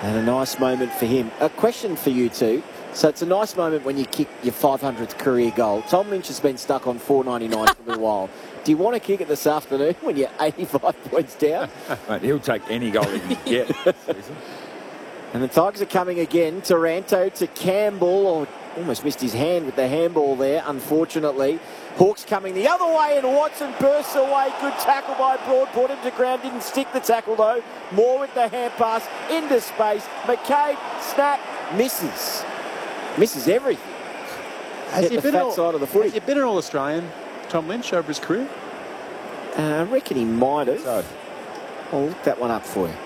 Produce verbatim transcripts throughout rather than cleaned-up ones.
And a nice moment for him. A question for you two. So it's a nice moment when you kick your five hundredth career goal. Tom Lynch has been stuck on four ninety-nine for a little while. Do you want to kick it this afternoon when you're eighty-five points down? Mate, he'll take any goal he can get. And the Tigers are coming again. Taranto to Campbell. Oh, almost missed his hand with the handball there, unfortunately. Hawks coming the other way, and Watson bursts away. Good tackle by Broad. Brought him to ground. Didn't stick the tackle, though. Moore with the hand pass into space. McCabe, snap, misses. Misses everything. Has he the been fat all, side of the footy. Has he been an All-Australian, Tom Lynch, over his career? Uh, I reckon he might have. So. I'll look that one up for you.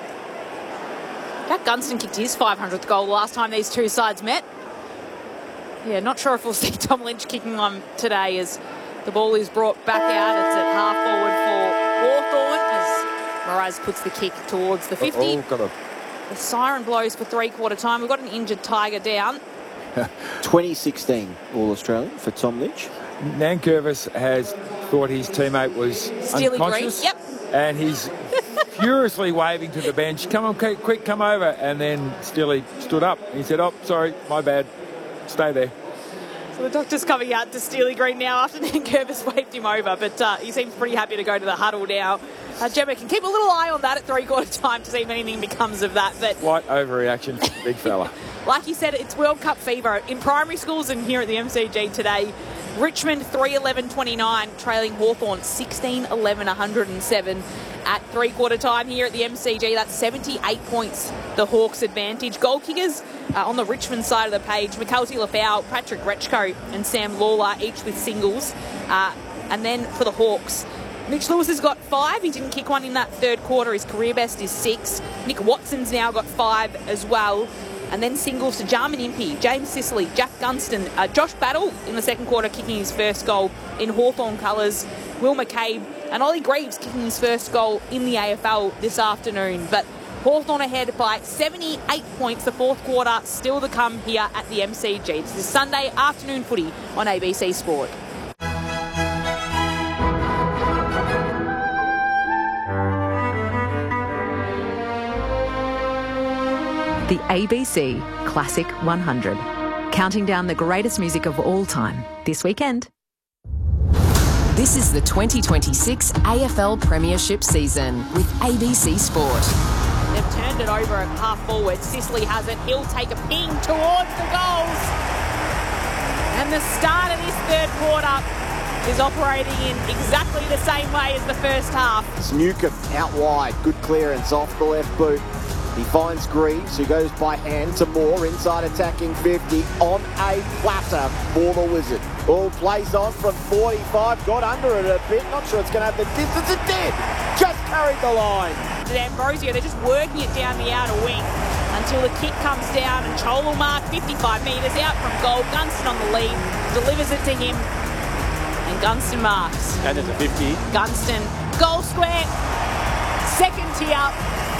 Jack Gunston kicked his five hundredth goal last time these two sides met. Yeah, not sure if we'll see Tom Lynch kicking on today as the ball is brought back out. It's at half forward for Hawthorn as Moraz puts the kick towards the fifty. Oh, got a... The siren blows for three-quarter time. We've got an injured Tiger down. twenty sixteen All-Australian for Tom Lynch. Nankervis has thought his teammate was Steely unconscious. Green, yep. And he's furiously waving to the bench, come on, quick, quick, come over. And then Steely stood up. He said, oh, sorry, my bad. Stay there. So the doctor's coming out to Steely Green now after Nankervis waved him over, but uh, he seems pretty happy to go to the huddle now. Uh, Gemma can keep a little eye on that at three-quarter time to see if anything becomes of that. But Slight overreaction, big fella. Like you said, it's World Cup fever in primary schools and here at the M C G today. Richmond three eleven twenty-nine, trailing Hawthorn sixteen eleven one hundred seven at three-quarter time here at the M C G. That's seventy-eight points, the Hawks' advantage. Goal kickers uh, on the Richmond side of the page, McKelty Lafau, Patrick Rechko and Sam Lawler, each with singles. Uh, and then for the Hawks, Mitch Lewis has got five. He didn't kick one in that third quarter. His career best is six. Nick Watson's now got five as well. And then singles to Jarman Impey, James Sicily, Jack Gunston, uh, Josh Battle in the second quarter kicking his first goal in Hawthorn colours, Will McCabe and Ollie Greaves kicking his first goal in the A F L this afternoon. But Hawthorn ahead by seventy-eight points. The fourth quarter still to come here at the M C G. This is Sunday afternoon footy on A B C Sport. The A B C Classic one hundred. Counting down the greatest music of all time this weekend. This is the twenty twenty-six A F L Premiership season with A B C Sport. They've turned it over at half forward. Sicily has it. He'll take a ping towards the goals. And the start of this third quarter is operating in exactly the same way as the first half. It's Newcomb out wide. Good clearance off the left boot. He finds Greaves, who goes by hand to Moore, inside attacking fifty, on a platter for the Wizard. All plays on from forty-five, got under it a bit, not sure it's going to have the distance, it did! Just carried the line. Ambrosio, they're just working it down the outer wing until the kick comes down and Chol will mark fifty-five metres out from goal. Gunston on the lead, delivers it to him, and Gunston marks. And there's a fifty. Gunston, goal square, second tee up.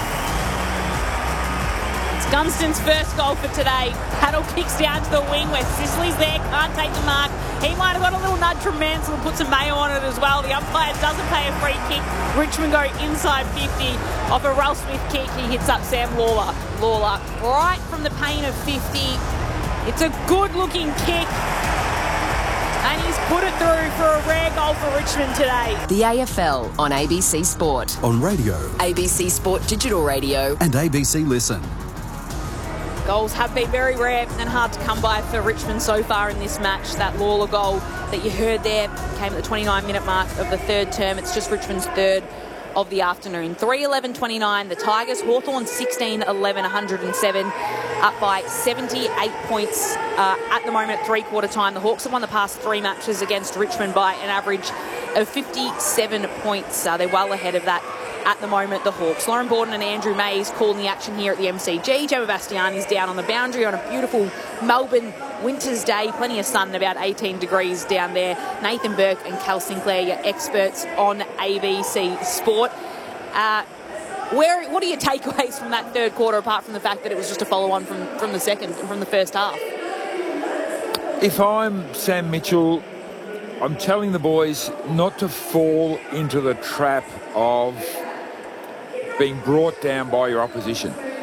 Gunston's first goal for today. Paddle kicks down to the wing where Sicily's there, can't take the mark. He might have got a little nudge from Mansell and put some mayo on it as well. The umpire doesn't pay a free kick. Richmond go inside fifty. Off a Ralph Smith kick, he hits up Sam Lawler. Lawler right from the paint of fifty. It's a good-looking kick. And he's put it through for a rare goal for Richmond today. The A F L on A B C Sport. On radio. A B C Sport Digital Radio. And A B C Listen. Goals have been very rare and hard to come by for Richmond so far in this match. That Lawler goal that you heard there came at the twenty-nine minute mark of the third term. It's just Richmond's third of the afternoon. three eleven twenty-nine, the Tigers. Hawthorn sixteen eleven one hundred seven, up by seventy-eight points uh, at the moment at three-quarter time. The Hawks have won the past three matches against Richmond by an average of fifty-seven points. Uh, they're well ahead of that at the moment, the Hawks. Lauren Borden and Andrew Mays calling the action here at the M C G. Gemma Bastiani's down on the boundary on a beautiful Melbourne winter's day. Plenty of sun, about eighteen degrees down there. Nathan Burke and Cal Sinclair, your experts on A B C Sport. Uh, where, what are your takeaways from that third quarter, apart from the fact that it was just a follow-on from, from the second, from the first half? If I'm Sam Mitchell, I'm telling the boys not to fall into the trap of being brought down by your opposition.